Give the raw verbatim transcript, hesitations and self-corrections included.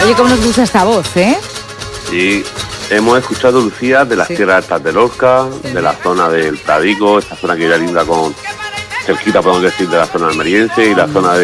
Oye, cómo nos gusta esta voz, ¿eh? Y hemos escuchado, Lucía, de las Sí. tierras altas de Lorca, Sí. de la zona del Pradico, esta zona que ya linda con cerquita, podemos decir, de la zona almeriense y la zona de